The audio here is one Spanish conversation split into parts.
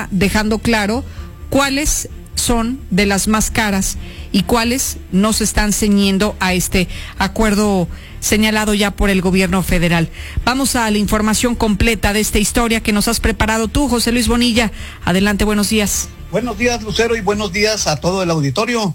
está dejando claro cuáles son de las más caras y cuáles no se están ceñiendo a este acuerdo señalado ya por el gobierno federal. Vamos a la información completa de esta historia que nos has preparado tú, José Luis Bonilla. Adelante, buenos días. Buenos días, Lucero, y buenos días a todo el auditorio.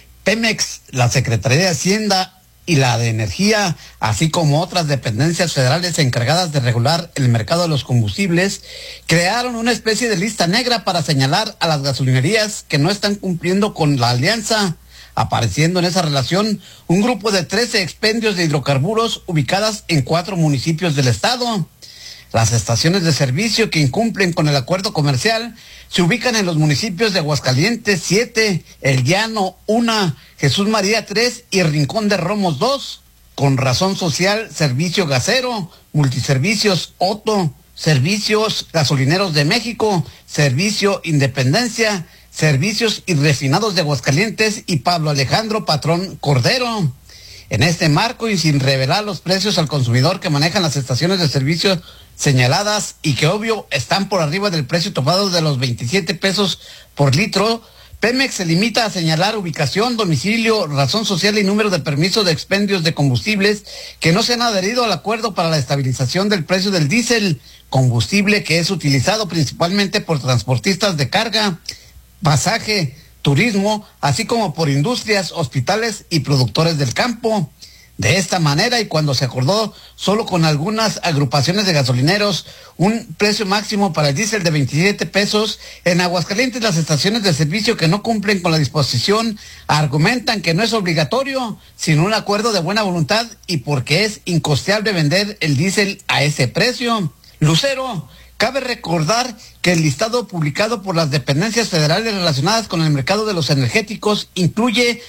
Pemex, la Secretaría de Hacienda y la de Energía, así como otras dependencias federales encargadas de regular el mercado de los combustibles, crearon una especie de lista negra para señalar a las gasolinerías que no están cumpliendo con la alianza, apareciendo en esa relación un grupo de 13 expendios de hidrocarburos ubicadas en 4 municipios del estado. Las estaciones de servicio que incumplen con el acuerdo comercial se ubican en los municipios de Aguascalientes 7, El Llano 1, Jesús María 3 y Rincón de Romos 2, con Razón Social, Servicio Gasero, Multiservicios Otto, Servicios Gasolineros de México, Servicio Independencia, Servicios y Refinados de Aguascalientes y Pablo Alejandro Patrón Cordero. En este marco y sin revelar los precios al consumidor que manejan las estaciones de servicio señaladas y que obvio están por arriba del precio topado de los 27 pesos por litro, Pemex se limita a señalar ubicación, domicilio, razón social y número de permiso de expendios de combustibles que no se han adherido al acuerdo para la estabilización del precio del diésel, combustible que es utilizado principalmente por transportistas de carga, pasaje, turismo, así como por industrias, hospitales y productores del campo. De esta manera, y cuando se acordó solo con algunas agrupaciones de gasolineros un precio máximo para el diésel de 27 pesos, en Aguascalientes las estaciones de servicio que no cumplen con la disposición argumentan que no es obligatorio, sino un acuerdo de buena voluntad y porque es incosteable vender el diésel a ese precio. Lucero, cabe recordar que el listado publicado por las dependencias federales relacionadas con el mercado de los energéticos incluye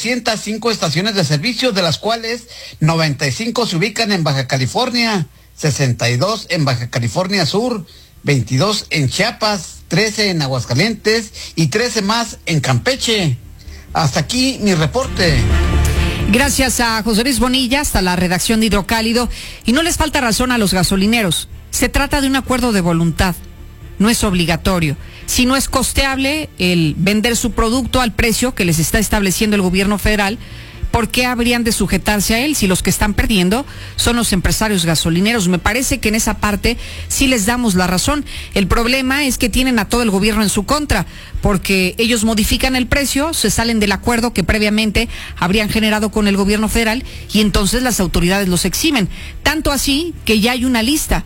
205 estaciones de servicio, de las cuales 95 se ubican en Baja California, 62 en Baja California Sur, 22 en Chiapas, 13 en Aguascalientes y 13 más en Campeche. Hasta aquí mi reporte. Gracias a José Luis Bonilla, hasta la redacción de Hidrocálido. Y no les falta razón a los gasolineros. Se trata de un acuerdo de voluntad, no es obligatorio. Si no es costeable el vender su producto al precio que les está estableciendo el gobierno federal, ¿por qué habrían de sujetarse a él si los que están perdiendo son los empresarios gasolineros? Me parece que en esa parte sí les damos la razón. El problema es que tienen a todo el gobierno en su contra, porque ellos modifican el precio, se salen del acuerdo que previamente habrían generado con el gobierno federal y entonces las autoridades los eximen. Tanto así que ya hay una lista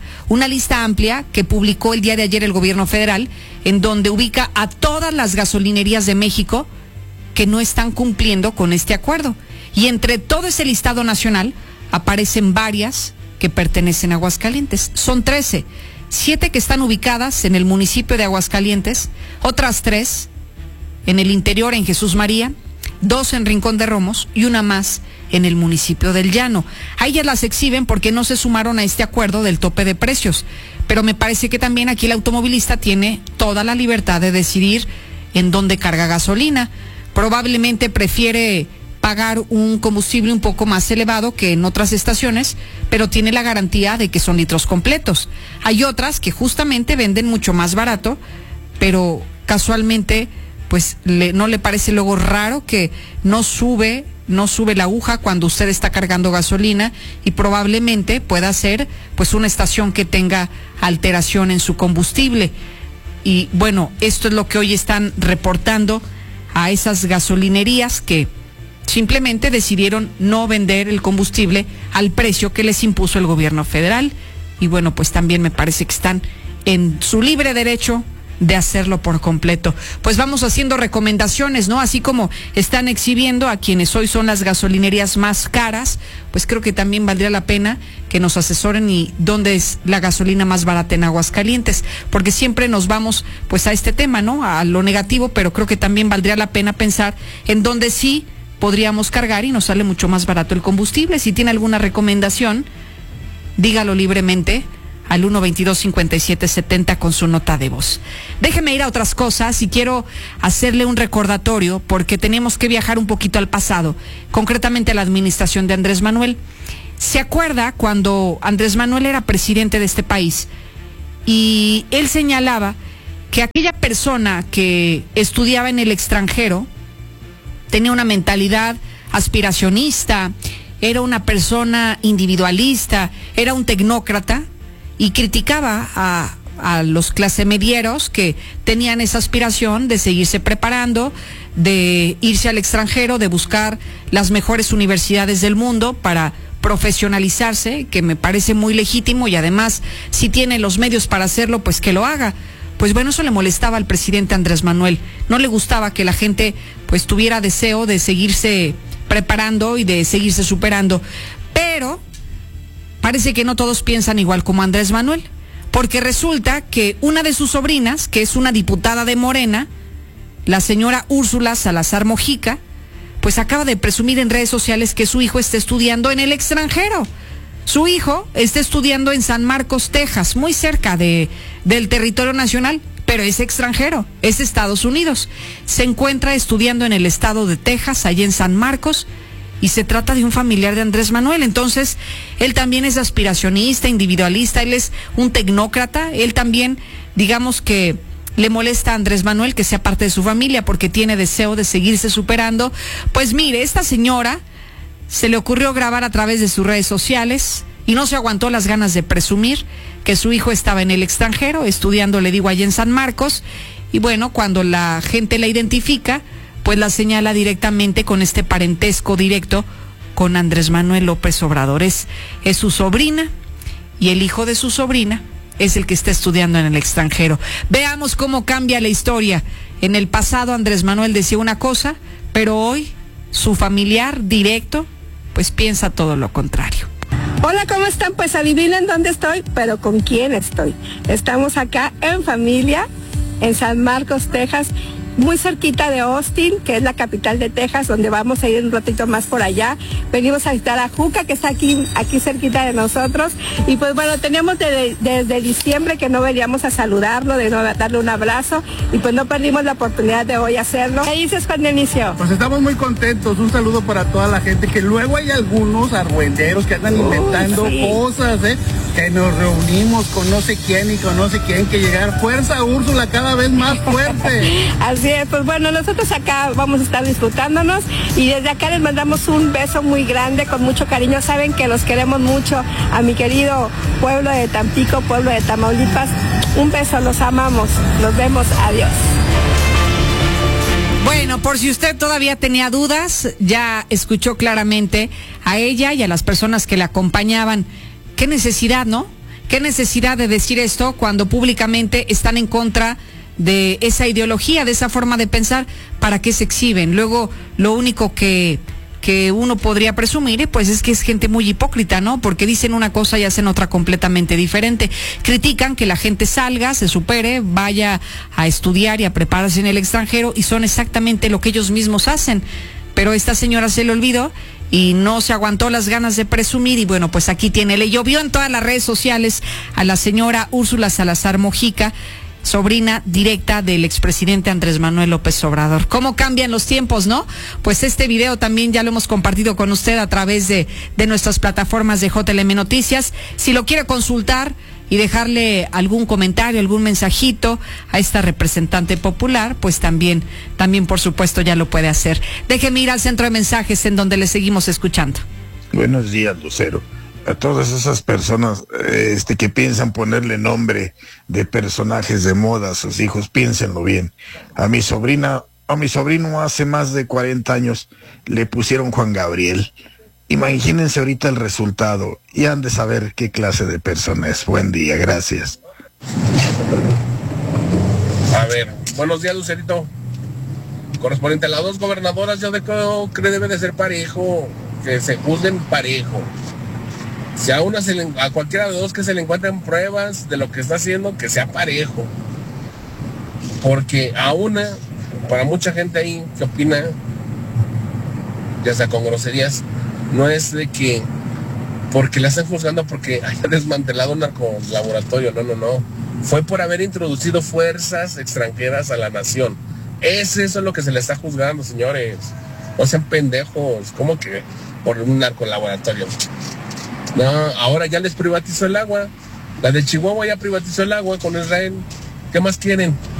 amplia que publicó el día de ayer el gobierno federal, en donde ubica a todas las gasolinerías de México que no están cumpliendo con este acuerdo. Y entre todo ese listado nacional aparecen varias que pertenecen a Aguascalientes. Son 13, 7 que están ubicadas en el municipio de Aguascalientes, otras 3 en el interior en Jesús María, 2 en Rincón de Romos y una más en el municipio del Llano. A ellas las exhiben porque no se sumaron a este acuerdo del tope de precios. Pero me parece que también aquí el automovilista tiene toda la libertad de decidir en dónde carga gasolina. Probablemente prefiere pagar un combustible un poco más elevado que en otras estaciones, pero tiene la garantía de que son litros completos. Hay otras que justamente venden mucho más barato, pero casualmente pues no le parece luego raro que no sube la aguja cuando usted está cargando gasolina, y probablemente pueda ser pues una estación que tenga alteración en su combustible. Y bueno, esto es lo que hoy están reportando a esas gasolinerías que simplemente decidieron no vender el combustible al precio que les impuso el gobierno federal. Y bueno, pues también me parece que están en su libre derecho de hacerlo por completo. Pues vamos haciendo recomendaciones, ¿no? Así como están exhibiendo a quienes hoy son las gasolinerías más caras, pues creo que también valdría la pena que nos asesoren y dónde es la gasolina más barata en Aguascalientes, porque siempre nos vamos pues a este tema, ¿no? A lo negativo, pero creo que también valdría la pena pensar en dónde sí podríamos cargar y nos sale mucho más barato el combustible. Si tiene alguna recomendación, dígalo libremente al 122-5770 con su nota de voz. Déjeme ir a otras cosas y quiero hacerle un recordatorio porque tenemos que viajar un poquito al pasado, concretamente a la administración de Andrés Manuel. ¿Se acuerda cuando Andrés Manuel era presidente de este país? Y él señalaba que aquella persona que estudiaba en el extranjero tenía una mentalidad aspiracionista, era una persona individualista, era un tecnócrata y criticaba a los clasemedieros que tenían esa aspiración de seguirse preparando, de irse al extranjero, de buscar las mejores universidades del mundo para profesionalizarse, que me parece muy legítimo, y además si tiene los medios para hacerlo, pues que lo haga. Pues bueno, eso le molestaba al presidente Andrés Manuel. No le gustaba que la gente pues tuviera deseo de seguirse preparando y de seguirse superando. Pero parece que no todos piensan igual como Andrés Manuel, porque resulta que una de sus sobrinas, que es una diputada de Morena, la señora Úrsula Salazar Mojica, pues acaba de presumir en redes sociales que su hijo está estudiando en el extranjero. Su hijo está estudiando en San Marcos, Texas, muy cerca del territorio nacional, pero es extranjero, es Estados Unidos. Se encuentra estudiando en el estado de Texas, allí en San Marcos, y se trata de un familiar de Andrés Manuel. Entonces, él también es aspiracionista, individualista, él es un tecnócrata, él también, digamos que le molesta a Andrés Manuel que sea parte de su familia porque tiene deseo de seguirse superando. Pues mire, esta señora se le ocurrió grabar a través de sus redes sociales y no se aguantó las ganas de presumir que su hijo estaba en el extranjero, estudiando, le digo, allá en San Marcos, y bueno, cuando la gente la identifica, pues la señala directamente con este parentesco directo con Andrés Manuel López Obrador. Es su sobrina, y el hijo de su sobrina es el que está estudiando en el extranjero. Veamos cómo cambia la historia. En el pasado Andrés Manuel decía una cosa, pero hoy su familiar directo pues piensa todo lo contrario. Hola, ¿cómo están? Pues adivinen dónde estoy, pero con quién estoy. Estamos acá en familia, en San Marcos, Texas, muy cerquita de Austin, que es la capital de Texas, donde vamos a ir un ratito más por allá. Venimos a visitar a Juca, que está aquí cerquita de nosotros. Y pues bueno, teníamos desde diciembre que no veníamos a saludarlo, de no darle un abrazo, y pues no perdimos la oportunidad de hoy hacerlo. ¿Qué dices, Juan Dionisio? Pues estamos muy contentos. Un saludo para toda la gente, que luego hay algunos argüenderos que andan inventando cosas, que nos reunimos con no sé quién y con no sé quién, que llegar fuerza, Úrsula, cada vez más fuerte. Así es, pues bueno, nosotros acá vamos a estar disfrutándonos, y desde acá les mandamos un beso muy grande, con mucho cariño. Saben que los queremos mucho, a mi querido pueblo de Tampico, pueblo de Tamaulipas. Un beso, los amamos, nos vemos, adiós. Bueno, por si usted todavía tenía dudas, ya escuchó claramente a ella y a las personas que la acompañaban. ¿Qué necesidad, no? ¿Qué necesidad de decir esto cuando públicamente están en contra de esa ideología, de esa forma de pensar? ¿Para qué se exhiben? Luego, lo único que uno podría presumir, pues es que es gente muy hipócrita, ¿no? Porque dicen una cosa y hacen otra completamente diferente. Critican que la gente salga, se supere, vaya a estudiar y a prepararse en el extranjero, y son exactamente lo que ellos mismos hacen. Pero esta señora se le olvidó y no se aguantó las ganas de presumir, y bueno, pues aquí tiene. Le llovió en todas las redes sociales a la señora Úrsula Salazar Mojica, sobrina directa del expresidente Andrés Manuel López Obrador. ¿Cómo cambian los tiempos, no? Pues este video también ya lo hemos compartido con usted a través de nuestras plataformas de JLM Noticias. Si lo quiere consultar y dejarle algún comentario, algún mensajito a esta representante popular, pues también por supuesto ya lo puede hacer. Déjeme ir al centro de mensajes, en donde le seguimos escuchando. Buenos días, Lucero. A todas esas personas que piensan ponerle nombre de personajes de moda a sus hijos, piénsenlo bien. A mi sobrino hace más de 40 años le pusieron Juan Gabriel. Imagínense ahorita el resultado, y han de saber qué clase de persona es. Buen día, gracias. A ver, buenos días, Lucerito. Correspondiente a las dos gobernadoras, yo creo que debe de ser parejo, que se juzguen parejo. Si a cualquiera de dos que se le encuentren pruebas de lo que está haciendo, que sea parejo. Porque para mucha gente ahí que opina, ya sea con groserías, no es de que porque la están juzgando porque haya desmantelado un narcolaboratorio, no. Fue por haber introducido fuerzas extranjeras a la nación. Eso es lo que se le está juzgando, señores. No sean pendejos. ¿Cómo que por un narcolaboratorio? No, ahora ya les privatizó el agua. La de Chihuahua ya privatizó el agua con Israel. ¿Qué más quieren?